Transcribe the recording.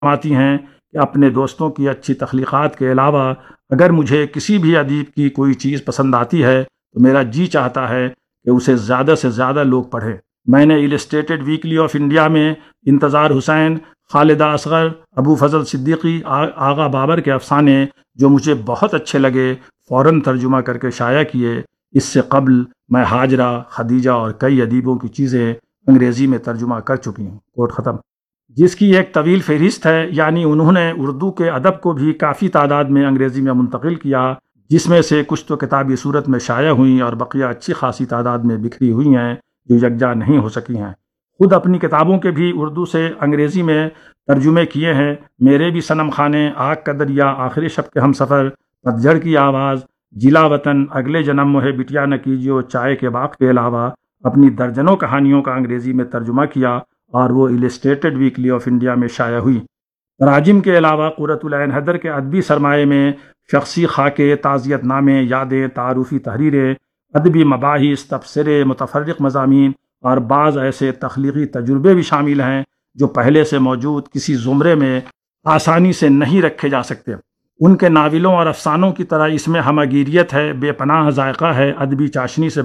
فرماتی ہیں کہ اپنے دوستوں کی اچھی تخلیقات کے علاوہ اگر مجھے کسی بھی ادیب کی کوئی چیز پسند آتی ہے تو میرا جی چاہتا ہے کہ اسے زیادہ سے زیادہ لوگ پڑھیں۔ میں نے السٹریٹڈ ویکلی آف انڈیا میں انتظار حسین، خالدہ اصغر، ابو فضل صدیقی، آغا بابر کے افسانے جو مجھے بہت اچھے لگے فوراً ترجمہ کر کے شائع کیے۔ اس سے قبل میں ہاجرہ، خدیجہ اور کئی ادیبوں کی چیزیں انگریزی میں ترجمہ کر چکی ہوں۔ کوٹ ختم۔ جس کی ایک طویل فہرست ہے، یعنی انہوں نے اردو کے ادب کو بھی کافی تعداد میں انگریزی میں منتقل کیا، جس میں سے کچھ تو کتابی صورت میں شائع ہوئیں اور بقیہ اچھی خاصی تعداد میں بکھری ہوئی ہیں جو یکجا نہیں ہو سکی ہیں۔ خود اپنی کتابوں کے بھی اردو سے انگریزی میں ترجمے کیے ہیں۔ میرے بھی صنم خانے، آگ کا دریا، آخری شب کے ہم سفر، پتجھڑ کی آواز، جلا وطن، اگلے جنم مجھے بٹیا نہ کیجیو، چائے کے باغ کے علاوہ اپنی درجنوں کہانیوں کا انگریزی میں ترجمہ کیا اور وہ السٹریٹڈ ویکلی آف انڈیا میں شائع ہوئی۔ تراجم کے علاوہ قرۃ العین حیدر کے ادبی سرمایے میں شخصی خاکے، تعزیت نامے، یادیں، تعارفی تحریریں، ادبی مباحث، تبصرے، متفرق مضامین اور بعض ایسے تخلیقی تجربے بھی شامل ہیں جو پہلے سے موجود کسی زمرے میں آسانی سے نہیں رکھے جا سکتے۔ ان کے ناولوں اور افسانوں کی طرح اس میں ہمہ گیریت ہے، بے پناہ ذائقہ ہے، ادبی چاشنی سے